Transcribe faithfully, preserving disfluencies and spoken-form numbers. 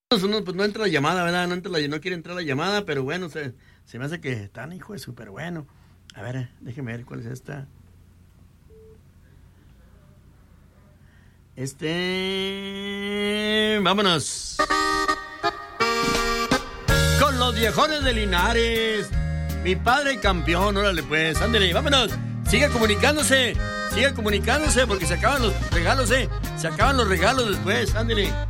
No, pues no entra la llamada, ¿verdad? No, entra la, no quiere entrar la llamada, pero bueno, se, se me hace que están, hijo de súper bueno. A ver, déjeme ver cuál es esta. Este... Vámonos. Con los viejones de Linares. Mi padre campeón, órale pues, ándale, vámonos. Siga comunicándose, siga comunicándose porque se acaban los regalos, eh. Se acaban los regalos después, ándale.